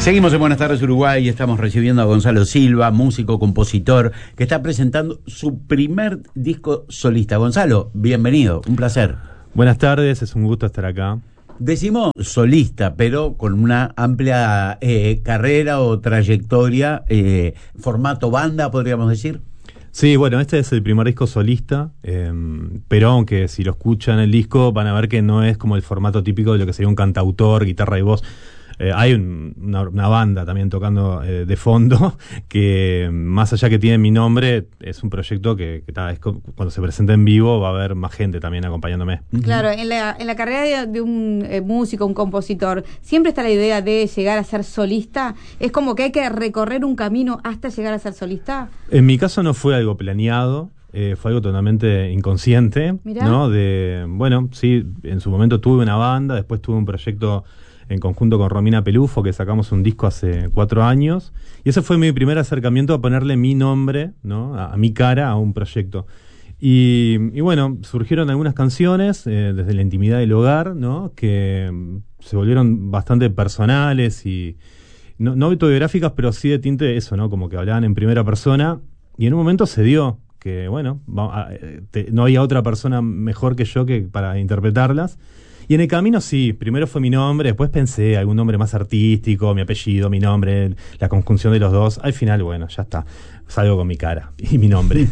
Seguimos en Buenas Tardes Uruguay y estamos recibiendo a Gonzalo Silva, músico, compositor, que está presentando su primer disco solista. Gonzalo, bienvenido, un placer. Buenas tardes, es un gusto estar acá. Decimos solista, pero con una amplia carrera o trayectoria, formato banda, podríamos decir. Sí, bueno, este es el primer disco solista, pero aunque si lo escuchan el disco van a ver que no es como el formato típico de lo que sería un cantautor, guitarra y voz. Hay una banda también tocando de fondo que más allá que tiene mi nombre es un proyecto que es cuando se presenta en vivo va a haber más gente también acompañándome. Claro, en la carrera de un músico, un compositor, siempre está la idea de llegar a ser solista. Es como que hay que recorrer un camino hasta llegar a ser solista. En mi caso no fue algo planeado. Fue algo totalmente inconsciente. ¿Mirá? ¿No? Bueno, sí, en su momento tuve una banda, después tuve un proyecto en conjunto con Romina Pelufo, que sacamos un disco hace 4 años, y ese fue mi primer acercamiento a ponerle mi nombre, ¿no? a mi cara a un proyecto. Y bueno, surgieron algunas canciones desde la intimidad del hogar, ¿no? Que se volvieron bastante personales y no autobiográficas, pero sí de tinte de eso, ¿no? Como que hablaban en primera persona, y en un momento se dio que, bueno, no había otra persona mejor que yo que para interpretarlas. Y en el camino sí, primero fue mi nombre, después pensé algún nombre más artístico, mi apellido, mi nombre, la conjunción de los dos. Al final, bueno, ya está, salgo con mi cara y mi nombre.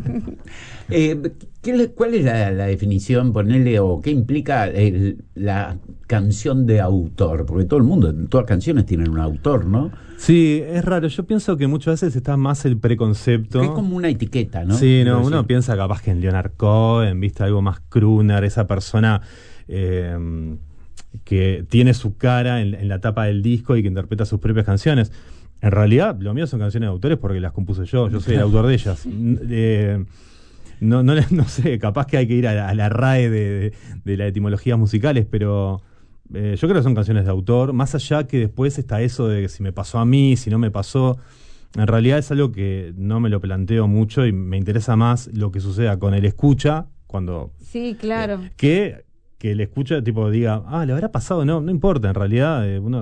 ¿Cuál es la definición, ponerle, o qué implica la canción de autor? Porque todo el mundo, todas las canciones tienen un autor, ¿no? Sí, es raro, yo pienso que muchas veces está más el preconcepto. Es como una etiqueta, ¿no? Sí, no, uno piensa capaz que en Leonard Cohen, viste, algo más crooner, esa persona que tiene su cara en la tapa del disco y que interpreta sus propias canciones. En realidad, lo mío son canciones de autores porque las compuse yo soy el autor de ellas. No sé, capaz que hay que ir a la RAE de las etimologías musicales, pero yo creo que son canciones de autor, más allá que después está eso de si me pasó a mí, si no me pasó. En realidad es algo que no me lo planteo mucho y me interesa más lo que suceda con el escucha cuando... Sí, claro. Que el escucha tipo diga, ¿le habrá pasado? No importa, en realidad uno,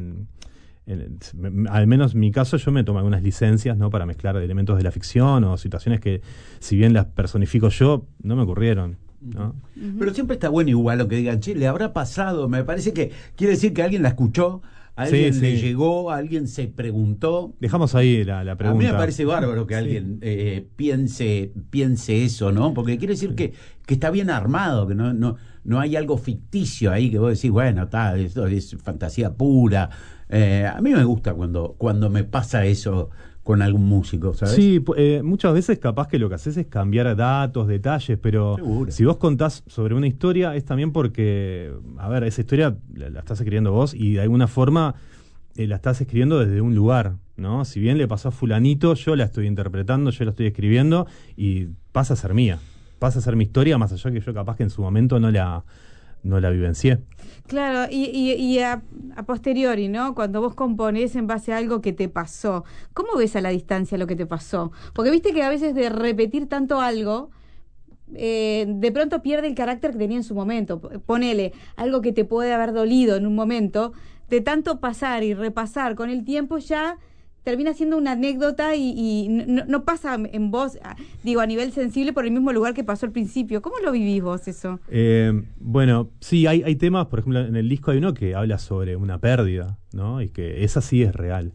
al menos en mi caso, yo me tomo algunas licencias, ¿no? Para mezclar elementos de la ficción o situaciones que, si bien las personifico yo, no me ocurrieron, ¿no? Pero siempre está bueno igual lo que digan, che, ¿le habrá pasado? Me parece que quiere decir que alguien la escuchó, a alguien le llegó, a alguien se preguntó. Dejamos ahí la pregunta. A mí me parece bárbaro que alguien piense eso, ¿no? Porque quiere decir que está bien armado, que no hay algo ficticio ahí que vos decís, bueno, esto es fantasía pura. A mí me gusta cuando me pasa eso con algún músico, ¿sabes? Sí, muchas veces capaz que lo que haces es cambiar datos, detalles, pero seguro. Si vos contás sobre una historia es también porque, a ver, esa historia la estás escribiendo vos y de alguna forma la estás escribiendo desde un lugar, ¿no? Si bien le pasó a fulanito, yo la estoy interpretando, yo la estoy escribiendo y pasa a ser mía, pasa a ser mi historia, más allá que yo capaz que en su momento no la vivencié. Claro, y a posteriori, ¿no? Cuando vos componés en base a algo que te pasó, ¿cómo ves a la distancia lo que te pasó? Porque viste que a veces de repetir tanto algo, de pronto pierde el carácter que tenía en su momento. Ponele algo que te puede haber dolido en un momento, de tanto pasar y repasar con el tiempo ya termina siendo una anécdota y no pasa en vos, digo, a nivel sensible por el mismo lugar que pasó al principio. ¿Cómo lo vivís vos eso? Bueno, sí, hay temas, por ejemplo, en el disco hay uno que habla sobre una pérdida, ¿no? Y que esa sí es real.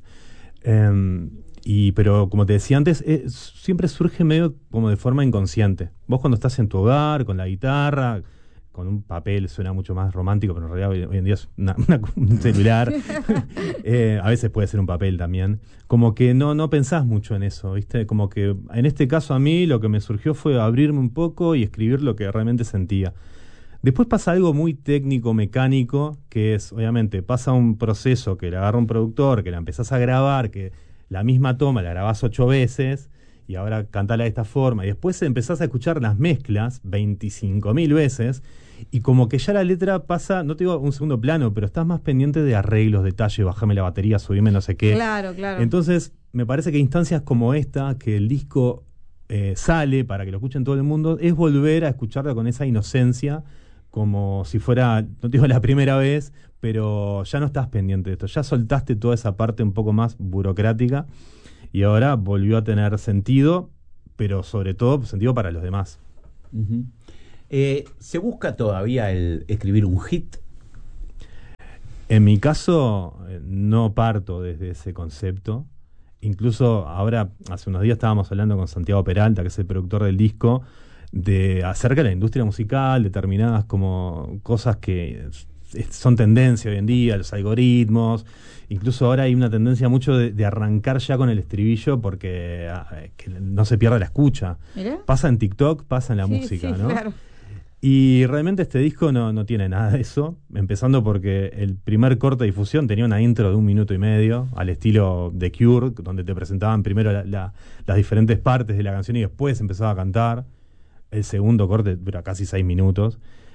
Pero como te decía antes, siempre surge medio como de forma inconsciente. Vos cuando estás en tu hogar, con la guitarra, con un papel suena mucho más romántico, pero en realidad hoy en día es un celular. A veces puede ser un papel también. Como que no pensás mucho en eso, ¿viste? Como que en este caso a mí lo que me surgió fue abrirme un poco y escribir lo que realmente sentía. Después pasa algo muy técnico, mecánico, que es, obviamente, pasa un proceso que le agarra un productor, que la empezás a grabar, que la misma toma la grabás 8 veces y ahora cantala de esta forma, y después empezás a escuchar las mezclas 25.000 veces, y como que ya la letra pasa, no te digo un segundo plano, pero estás más pendiente de arreglos, detalles, bajame la batería, subime no sé qué. Claro. Entonces, me parece que instancias como esta, que el disco sale para que lo escuchen todo el mundo, es volver a escucharla con esa inocencia, como si fuera, no te digo la primera vez, pero ya no estás pendiente de esto, ya soltaste toda esa parte un poco más burocrática y ahora volvió a tener sentido, pero sobre todo sentido para los demás. Uh-huh. ¿Se busca todavía el escribir un hit? En mi caso, no parto desde ese concepto. Incluso ahora, hace unos días estábamos hablando con Santiago Peralta, que es el productor del disco, acerca de la industria musical, determinadas como cosas que son tendencia hoy en día, los algoritmos. Incluso ahora hay una tendencia mucho de arrancar ya con el estribillo porque que no se pierda la escucha. ¿Mirá? Pasa en TikTok, pasa en la música, ¿no? Claro. Y realmente este disco no tiene nada de eso, empezando porque el primer corte de difusión tenía una intro de 1 minuto y medio, al estilo de Cure, donde te presentaban primero las diferentes partes de la canción y después empezaba a cantar. El segundo corte dura casi 6 minutos.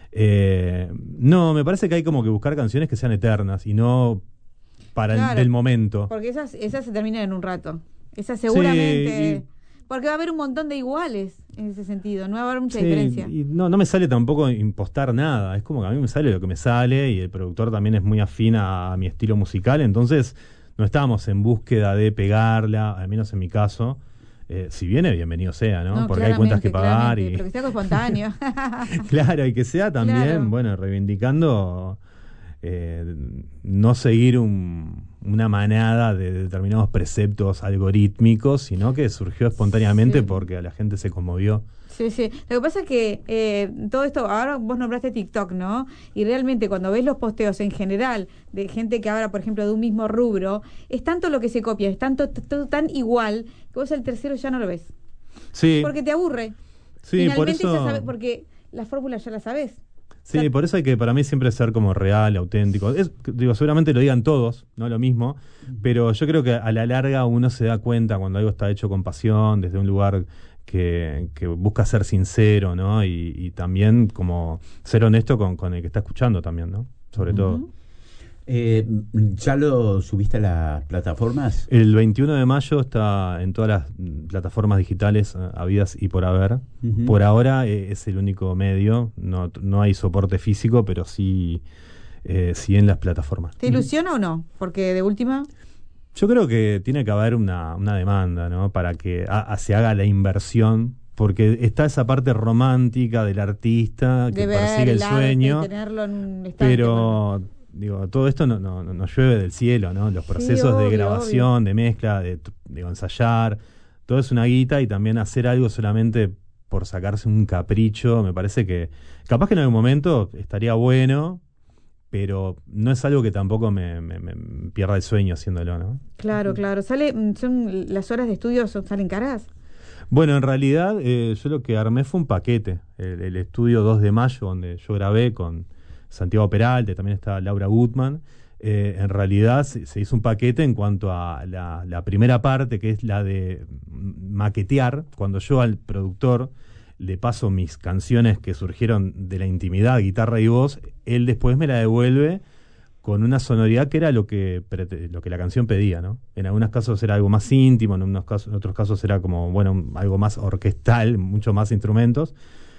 No, me parece que hay como que buscar canciones que sean eternas y no para el momento. Porque esas se terminan en un rato. Esas seguramente... Sí, porque va a haber un montón de iguales en ese sentido, no va a haber mucha diferencia. Y no me sale tampoco impostar nada, es como que a mí me sale lo que me sale y el productor también es muy afín a mi estilo musical, entonces no estábamos en búsqueda de pegarla, al menos en mi caso. Si viene, bienvenido sea, ¿no? Porque hay cuentas que pagar. Pero que sea espontáneo. Claro, y que sea también, claro, bueno, reivindicando no seguir una manada de determinados preceptos algorítmicos, sino que surgió espontáneamente porque a la gente se conmovió. Sí, sí. Lo que pasa es que todo esto, ahora vos nombraste TikTok, ¿no? Y realmente cuando ves los posteos en general de gente que habla, por ejemplo, de un mismo rubro, es tanto lo que se copia, es tanto todo tan igual que vos el tercero ya no lo ves. Sí. Porque te aburre. Sí, finalmente por eso... ya sabes, porque la fórmula ya la sabes. Sí, o sea, por eso hay que para mí siempre ser como real, auténtico. Digo, seguramente lo digan todos, no lo mismo, pero yo creo que a la larga uno se da cuenta cuando algo está hecho con pasión, desde un lugar que busca ser sincero, ¿no? Y también como ser honesto con el que está escuchando también, ¿no? Sobre todo. ¿Ya lo subiste a las plataformas? El 21 de mayo está en todas las plataformas digitales habidas y por haber. Uh-huh. Por ahora es el único medio, no hay soporte físico, pero sí en las plataformas. ¿Te ilusiona o no? Porque de última... Yo creo que tiene que haber una demanda, ¿no? Para que se haga la inversión, porque está esa parte romántica del artista que persigue el sueño, de tenerlo en un estante, pero... Digo, todo esto no llueve del cielo, ¿no? Los procesos de grabación, de mezcla, de ensayar, todo es una guita y también hacer algo solamente por sacarse un capricho, me parece que capaz que en algún momento estaría bueno, pero no es algo que tampoco me pierda el sueño haciéndolo, ¿no? Claro. ¿Son las horas de estudio salen caras? Bueno, en realidad yo lo que armé fue un paquete, el estudio 2 de mayo, donde yo grabé con Santiago Peralta, también está Laura Gutman. En realidad se hizo un paquete en cuanto a la primera parte, que es la de maquetear. Cuando yo al productor le paso mis canciones que surgieron de la intimidad, guitarra y voz, él después me la devuelve con una sonoridad que era lo que la canción pedía, ¿no? En algunos casos era algo más íntimo, en otros casos era como, bueno, algo más orquestal, mucho más instrumentos,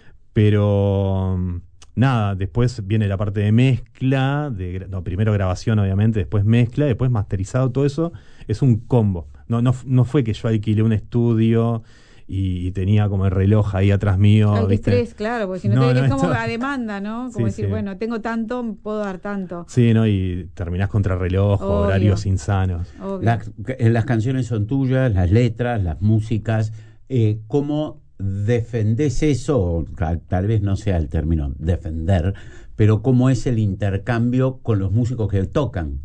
pero... Nada, después viene la parte de mezcla, primero grabación obviamente, después mezcla, después masterizado, todo eso es un combo. No fue que yo alquilé un estudio y tenía como el reloj ahí atrás mío. Ay, qué estrés, claro, porque si no es como a demanda, ¿no? Como sí, decir, bueno, tengo tanto, puedo dar tanto. Sí, ¿no? Y terminás contra reloj, horarios insanos. Las canciones son tuyas, las letras, las músicas, ¿cómo defendés eso? Tal vez no sea el término defender, pero cómo es el intercambio con los músicos que tocan,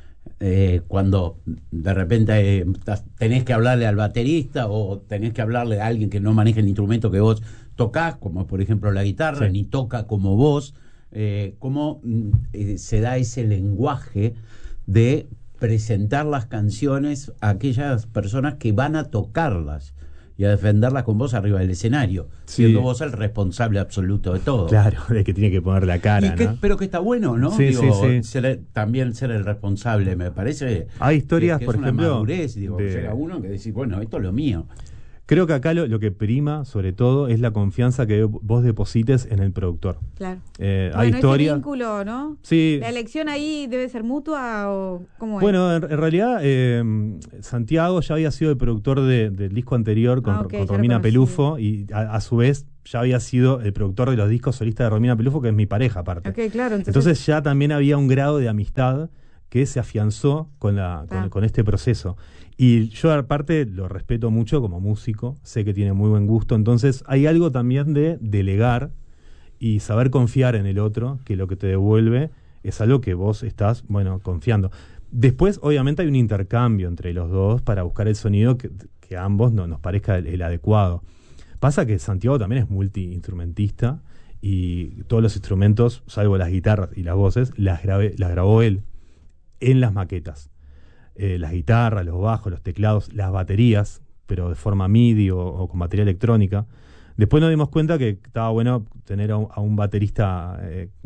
cuando de repente tenés que hablarle al baterista o tenés que hablarle a alguien que no maneja el instrumento que vos tocás, como por ejemplo la guitarra, ni toca como vos, cómo se da ese lenguaje de presentar las canciones a aquellas personas que van a tocarlas y a defenderlas con vos arriba del escenario, siendo vos el responsable absoluto de todo. Claro, el que tiene que poner la cara, ¿no? Pero que está bueno, ¿no? Sí. También ser el responsable, me parece. Hay historias, que por es una ejemplo... madurez, llega uno que decís, bueno, esto es lo mío. Creo que acá lo que prima, sobre todo, es la confianza que vos deposites en el productor. Claro. Hay historia. Ese vínculo, ¿no? Sí. ¿La elección ahí debe ser mutua o cómo es? Bueno, en realidad, Santiago ya había sido el productor del disco anterior con Romina Pelufo, y a su vez ya había sido el productor de los discos solistas de Romina Pelufo, que es mi pareja aparte. Okay, claro, entonces ya también había un grado de amistad que se afianzó con este proceso. Y yo aparte lo respeto mucho como músico, sé que tiene muy buen gusto, entonces hay algo también de delegar y saber confiar en el otro, que lo que te devuelve es algo que vos estás, confiando. Después, obviamente, hay un intercambio entre los dos para buscar el sonido que a ambos nos parezca el adecuado. Pasa que Santiago también es multiinstrumentista y todos los instrumentos, salvo las guitarras y las voces, las grabó él en las maquetas. Las guitarras, los bajos, los teclados, las baterías, pero de forma MIDI o con batería electrónica. Después nos dimos cuenta que estaba bueno tener a un baterista,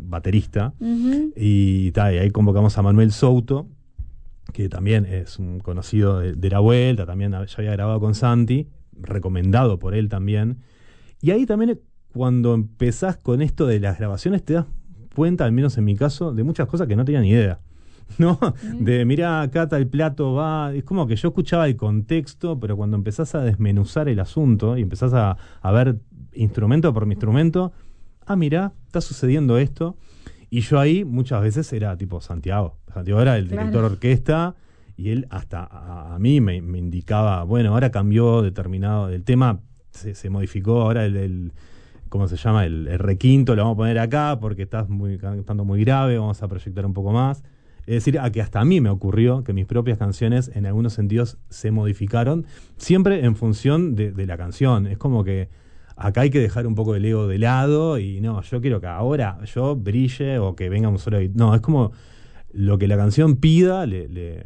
y ahí convocamos a Manuel Souto, que también es un conocido de la vuelta, también ya había grabado con Santi, recomendado por él también. Y ahí también, cuando empezás con esto de las grabaciones, te das cuenta, al menos en mi caso, de muchas cosas que no tenía ni idea. ¿No? De mirá, acá tal plato va. Es como que yo escuchaba el contexto, pero cuando empezás a desmenuzar el asunto y empezás a ver instrumento por instrumento, mirá, está sucediendo esto. Y yo ahí muchas veces era tipo Santiago. Santiago era el director de orquesta, y él hasta a mí me indicaba, bueno, ahora cambió determinado, el tema se modificó, ahora ¿cómo se llama? El requinto lo vamos a poner acá porque estás cantando muy grave, vamos a proyectar un poco más. Es decir, a que hasta a mí me ocurrió que mis propias canciones en algunos sentidos se modificaron, siempre en función de la canción. Es como que acá hay que dejar un poco el ego de lado y no, yo quiero que ahora yo brille o que venga un solo... No, es como lo que la canción pida, le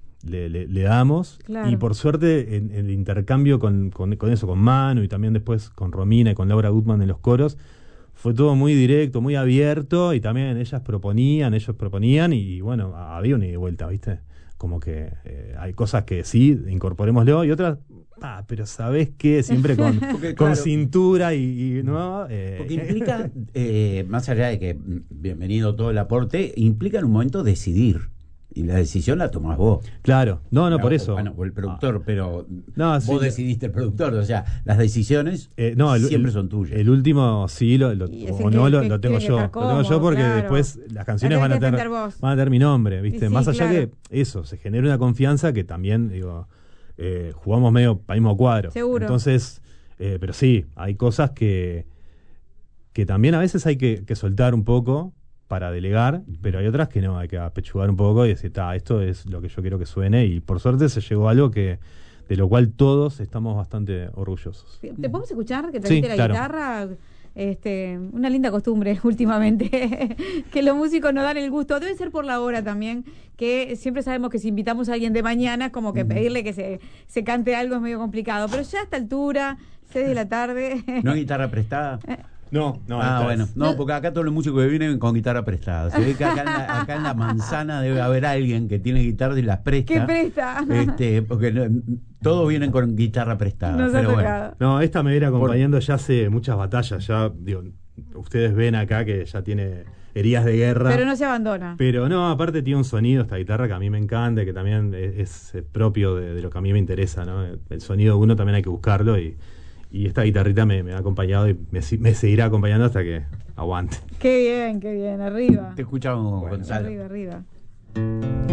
damos. Claro. Y por suerte en el intercambio con eso, con Manu y también después con Romina y con Laura Gutman en los coros, fue todo muy directo, muy abierto, y también ellos proponían y bueno, había una ida y vuelta, ¿viste? Como que hay cosas que sí, incorporémoslo, y otras, pero ¿sabés qué? Siempre con claro, cintura y ¿no? Porque implica, más allá de que, bienvenido todo el aporte, implica en un momento decidir. Y la decisión la tomás vos. Claro, no, por eso. Bueno, o el productor, pero vos decidiste el productor, o sea, las decisiones siempre son tuyas. El último sí, lo tengo yo. Lo tengo yo porque claro, después las canciones van a tener mi nombre, ¿viste? Sí, más allá que eso, se genera una confianza que también, digo, jugamos medio para el mismo cuadro. Seguro. Entonces, pero sí, hay cosas que también a veces hay que soltar un poco para delegar, pero hay otras que no, hay que apechugar un poco y decir, esto es lo que yo quiero que suene, y por suerte se llegó a algo de lo cual todos estamos bastante orgullosos. ¿Te podemos escuchar que trajiste la guitarra? Una linda costumbre últimamente, que los músicos nos dan el gusto, debe ser por la hora también, que siempre sabemos que si invitamos a alguien de mañana, como que pedirle que se cante algo es medio complicado, pero ya a esta altura, 6 de la tarde... ¿No hay guitarra prestada? No. Bueno. No, porque acá todos los músicos que vienen con guitarra prestada. Se ve que acá en la manzana debe haber alguien que tiene guitarra y las presta. ¿Qué presta? Porque todos vienen con guitarra prestada. Pero bueno. No, esta me viene acompañando ya hace muchas batallas. Ya, digo, ustedes ven acá que ya tiene heridas de guerra. Pero no se abandona. Pero no, aparte tiene un sonido esta guitarra que a mí me encanta, que también es propio de lo que a mí me interesa, ¿no? El sonido de uno también hay que buscarlo, y esta guitarrita me ha acompañado y me seguirá acompañando hasta que aguante. Qué bien, arriba. Te escuchamos, Gonzalo. Arriba.